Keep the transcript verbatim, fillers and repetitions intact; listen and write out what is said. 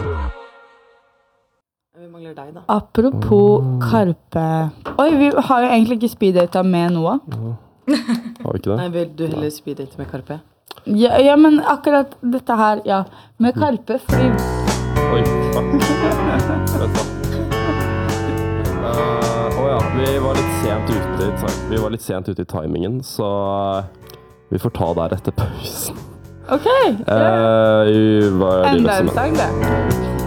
Vi mangler deg da. Apropos Karpe. Oi, vi har jo egentlig ikke speeddata med Noah. Har vi ikke det? Nei, vil du heller speeddate med Karpe? Ja, ja, men akkurat dette her, ja. Med Karpe, fordi... Oi, fuck. Vent da. Uh, åja, vi var litt sent ute i, ti- vi var litt sent ute i timingen, så vi får ta der etter pausen. Ok, Uh, hva er det enda som en sang det.